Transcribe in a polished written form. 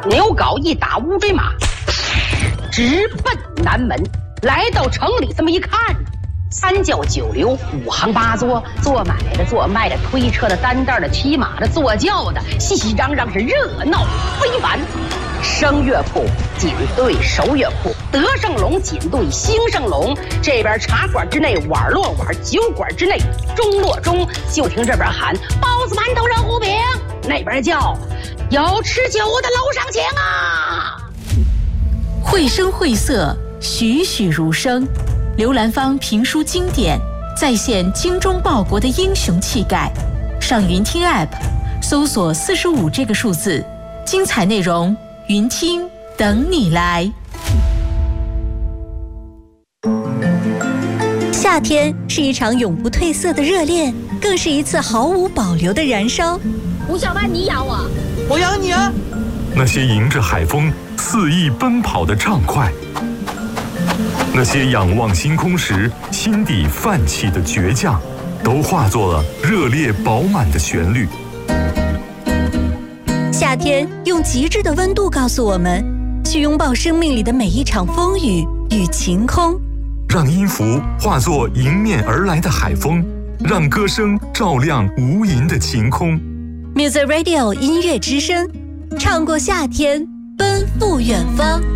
牛皋一打乌骓马，直奔南门。来到城里，这么一看，三教九流、五行八作，做买的、做卖的、推车的、担担的、骑马的、坐轿的，熙熙攘攘，是热闹非凡。声乐铺紧对手乐铺，德胜龙紧对兴盛龙。这边茶馆之内碗落碗，酒馆之内盅落盅。就听这边喊包子、馒头、肉糊饼，那边叫有吃酒的楼上请啊！ 绘声绘色，栩栩如生，刘兰芳评书经典，再现精忠报国的英雄气概。上云听 App 搜索45这个数字，精彩内容云听等你来。 夏天是一场永不褪色的热恋，更是一次毫无保留的燃烧。 吴小曼，你养我， 我养你啊！ 那些迎着海风肆意奔跑的畅快，那些仰望星空时心底泛起的倔强，都化作了热烈饱满的旋律。 夏天用极致的温度告诉我们，去拥抱生命里的每一场风雨与晴空， 让音符化作迎面而来的海风，让歌声照亮无垠的晴空。 Music Radio 音乐之声，唱过夏天，奔赴远方。